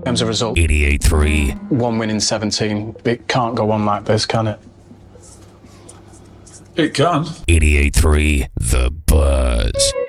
As a result, 88.3. one win in 17. It can't go on like this, can it? It can. 88.3 The Buzz.